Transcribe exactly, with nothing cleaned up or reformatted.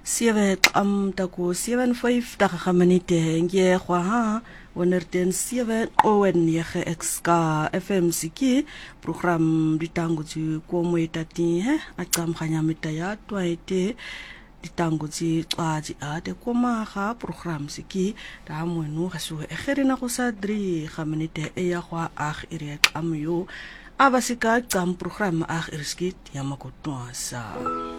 sewe am tako sewenvyftig minute nge ha wanneer ten sewe o en nege exka F M siki program ditango tsi komo etati he akam khanya mitaya twaite ditango tsi tsaji ate koma ga program siki da mwenu ga so egerina go sa three ga minute e ya gwa ag ire am yo abasika tsam program ag irskit ya makotwasa